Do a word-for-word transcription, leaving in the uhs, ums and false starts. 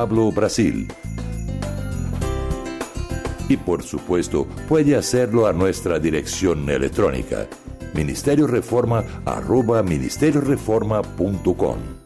Pablo, Brasil. Y por supuesto, puede hacerlo a nuestra dirección electrónica ministerio reforma arroba ministerio reforma punto com.